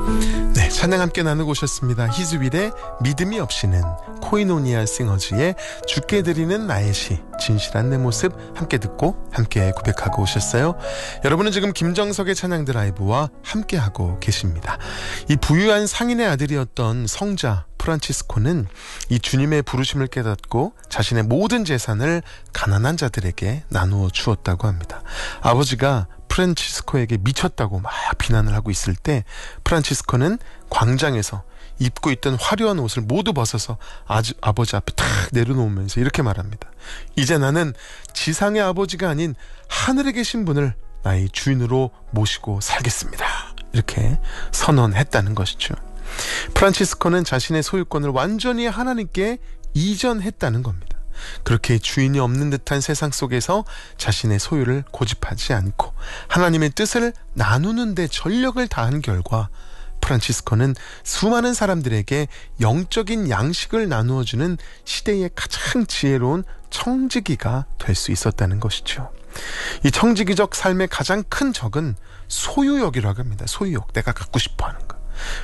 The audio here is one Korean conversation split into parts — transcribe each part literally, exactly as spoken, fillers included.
네, 찬양 함께 나누고 오셨습니다. 히즈윌의 믿음이 없이는, 코이노니아 싱어즈의 주께 드리는 나의 시, 진실한 내 모습 함께 듣고 함께 고백하고 오셨어요. 여러분은 지금 김정석의 찬양 드라이브와 함께하고 계십니다. 이 부유한 상인의 아들이었던 성자 프란치스코는 이 주님의 부르심을 깨닫고 자신의 모든 재산을 가난한 자들에게 나누어 주었다고 합니다. 아버지가 프란치스코에게 미쳤다고 막 비난을 하고 있을 때 프란치스코는 광장에서 입고 있던 화려한 옷을 모두 벗어서 아주, 아버지 앞에 탁 내려놓으면서 이렇게 말합니다. 이제 나는 지상의 아버지가 아닌 하늘에 계신 분을 나의 주인으로 모시고 살겠습니다. 이렇게 선언했다는 것이죠. 프란치스코는 자신의 소유권을 완전히 하나님께 이전했다는 겁니다. 그렇게 주인이 없는 듯한 세상 속에서 자신의 소유를 고집하지 않고 하나님의 뜻을 나누는 데 전력을 다한 결과 프란치스코는 수많은 사람들에게 영적인 양식을 나누어주는 시대의 가장 지혜로운 청지기가 될 수 있었다는 것이죠. 이 청지기적 삶의 가장 큰 적은 소유욕이라고 합니다. 소유욕, 내가 갖고 싶어하는 것.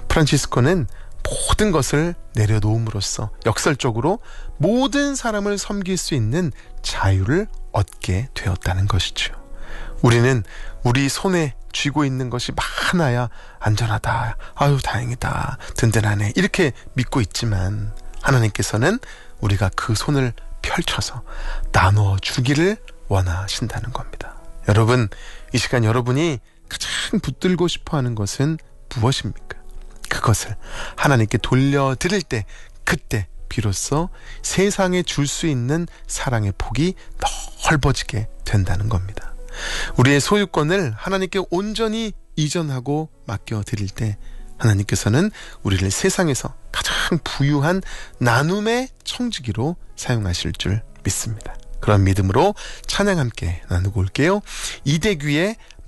프란치스코는 모든 것을 내려놓음으로써 역설적으로 모든 사람을 섬길 수 있는 자유를 얻게 되었다는 것이죠. 우리는 우리 손에 쥐고 있는 것이 많아야 안전하다, 아유 다행이다, 든든하네 이렇게 믿고 있지만 하나님께서는 우리가 그 손을 펼쳐서 나누어 주기를 원하신다는 겁니다. 여러분, 이 시간 여러분이 가장 붙들고 싶어하는 것은 무엇입니까? 그것을 하나님께 돌려드릴 때, 그때 비로소 세상에 줄 수 있는 사랑의 폭이 넓어지게 된다는 겁니다. 우리의 소유권을 하나님께 온전히 이전하고 맡겨드릴 때 하나님께서는 우리를 세상에서 가장 부유한 나눔의 청지기로 사용하실 줄 믿습니다. 그런 믿음으로 찬양 함께 나누고 올게요. 이대규의